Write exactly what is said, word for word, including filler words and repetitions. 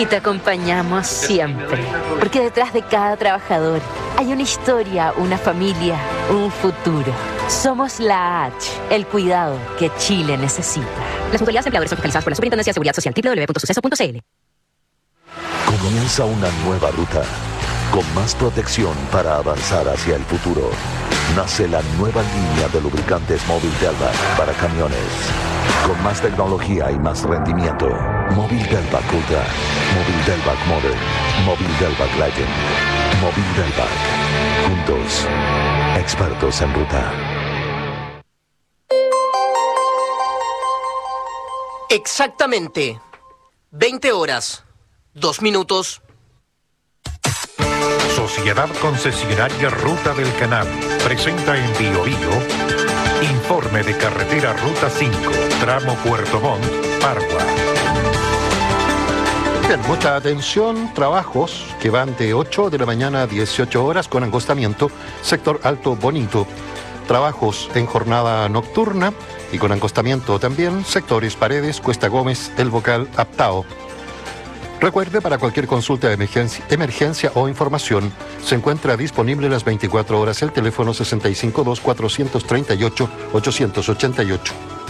y te acompañamos siempre. Porque detrás de cada trabajador hay una historia, una familia, un futuro. Somos la H, el cuidado que Chile necesita. Las mutualidades empleadores son fiscalizadas por la Superintendencia de Seguridad Social, doble u doble u doble u punto suceso punto c l. Comienza una nueva ruta, con más protección para avanzar hacia el futuro. Nace la nueva línea de lubricantes Móvil Delvac para camiones. Con más tecnología y más rendimiento. Móvil Delvac Ultra, Móvil Delvac Modern, Móvil Delvac Legend, Móvil Delvac. Juntos, expertos en ruta. Exactamente. veinte horas. Dos minutos. Sociedad Concesionaria Ruta del Canal presenta en Bio Bio informe de carretera Ruta cinco, tramo Puerto Montt, Pargua. Bien, mucha atención, trabajos que van de ocho de la mañana a dieciocho horas con angostamiento, sector Alto Bonito. Trabajos en jornada nocturna y con angostamiento también, sectores Paredes, Cuesta Gómez, El Bocal, Aptao. Recuerde, para cualquier consulta de emergencia, emergencia o información, se encuentra disponible las veinticuatro horas el teléfono sesenta y cinco dos cuatrocientos treinta y ocho ochocientos ochenta y ocho.